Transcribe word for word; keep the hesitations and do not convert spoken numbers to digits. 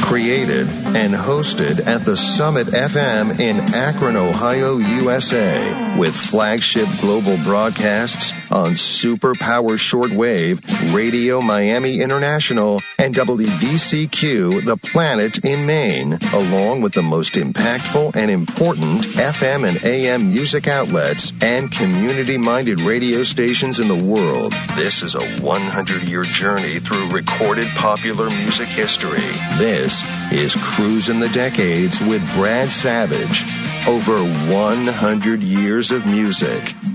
created and hosted at the Summit F M in Akron, Ohio, U S A, with flagship global broadcasts on Superpower Shortwave, Radio Miami International, and W B C Q The Planet in Maine, along with the most impactful and important F M and A M music outlets and community-minded radio stations in the world. This is a one hundred year journey through recorded popular music history. This is Cruising the Decades with Brad Savage. Over one hundred years of music.